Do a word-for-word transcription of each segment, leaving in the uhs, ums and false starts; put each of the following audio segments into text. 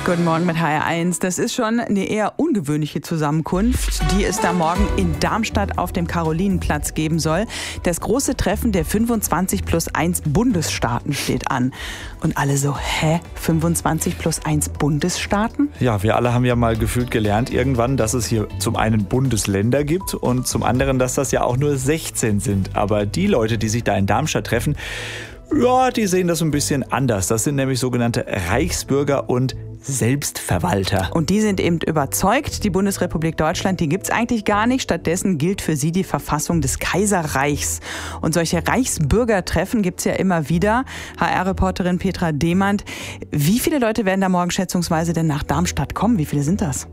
Guten Morgen mit H R eins. Das ist schon eine eher ungewöhnliche Zusammenkunft, die es da morgen in Darmstadt auf dem Karolinenplatz geben soll. Das große Treffen der fünfundzwanzig plus eins Bundesstaaten steht an. Und alle so, hä? fünfundzwanzig plus eins Bundesstaaten? Ja, wir alle haben ja mal gefühlt gelernt irgendwann, dass es hier zum einen Bundesländer gibt und zum anderen, dass das ja auch nur sechzehn sind. Aber die Leute, die sich da in Darmstadt treffen, ja, die sehen das ein bisschen anders. Das sind nämlich sogenannte Reichsbürger und Selbstverwalter. Und die sind eben überzeugt, die Bundesrepublik Deutschland, die gibt's eigentlich gar nicht. Stattdessen gilt für sie die Verfassung des Kaiserreichs. Und solche Reichsbürgertreffen gibt's ja immer wieder. H R-Reporterin Petra Demand, wie viele Leute werden da morgen schätzungsweise denn nach Darmstadt kommen? Wie viele sind das?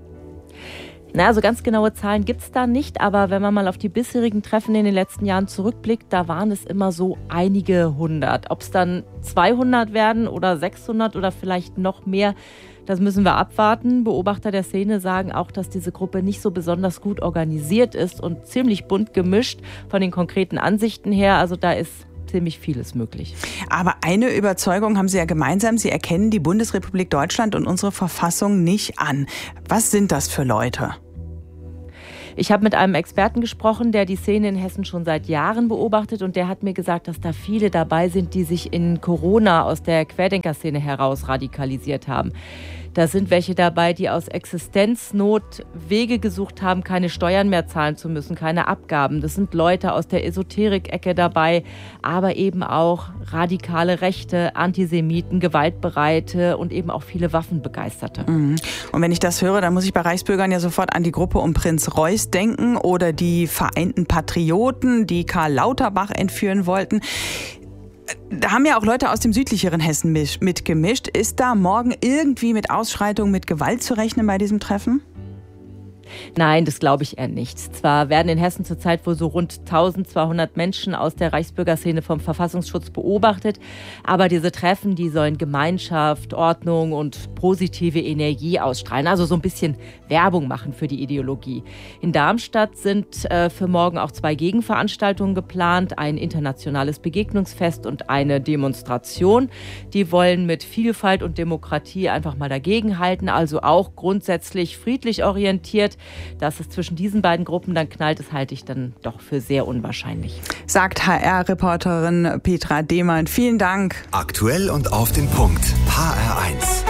Na, also ganz genaue Zahlen gibt's da nicht, aber wenn man mal auf die bisherigen Treffen in den letzten Jahren zurückblickt, da waren es immer so einige hundert. Ob es dann zweihundert werden oder sechshundert oder vielleicht noch mehr, das müssen wir abwarten. Beobachter der Szene sagen auch, dass diese Gruppe nicht so besonders gut organisiert ist und ziemlich bunt gemischt von den konkreten Ansichten her. Also da ist ziemlich vieles möglich. Aber eine Überzeugung haben Sie ja gemeinsam. Sie erkennen die Bundesrepublik Deutschland und unsere Verfassung nicht an. Was sind das für Leute? Ich habe mit einem Experten gesprochen, der die Szene in Hessen schon seit Jahren beobachtet, und der hat mir gesagt, dass da viele dabei sind, die sich in Corona aus der Querdenkerszene heraus radikalisiert haben. Da sind welche dabei, die aus Existenznot Wege gesucht haben, keine Steuern mehr zahlen zu müssen, keine Abgaben. Das sind Leute aus der Esoterik-Ecke dabei, aber eben auch radikale Rechte, Antisemiten, Gewaltbereite und eben auch viele Waffenbegeisterte. Mhm. Und wenn ich das höre, dann muss ich bei Reichsbürgern ja sofort an die Gruppe um Prinz Reuß denken oder die Vereinten Patrioten, die Karl Lauterbach entführen wollten. Da haben ja auch Leute aus dem südlicheren Hessen mitgemischt. Ist da morgen irgendwie mit Ausschreitungen, mit Gewalt zu rechnen bei diesem Treffen? Nein, das glaube ich eher nicht. Zwar werden in Hessen zurzeit wohl so rund eintausendzweihundert Menschen aus der Reichsbürgerszene vom Verfassungsschutz beobachtet, aber diese Treffen, die sollen Gemeinschaft, Ordnung und positive Energie ausstrahlen, also so ein bisschen Werbung machen für die Ideologie. In Darmstadt sind äh, für morgen auch zwei Gegenveranstaltungen geplant, ein internationales Begegnungsfest und eine Demonstration. Die wollen mit Vielfalt und Demokratie einfach mal dagegenhalten, also auch grundsätzlich friedlich orientiert. Dass es zwischen diesen beiden Gruppen dann knallt, das halte ich dann doch für sehr unwahrscheinlich. Sagt H R-Reporterin Petra Demand. Vielen Dank. Aktuell und auf den Punkt. H R eins.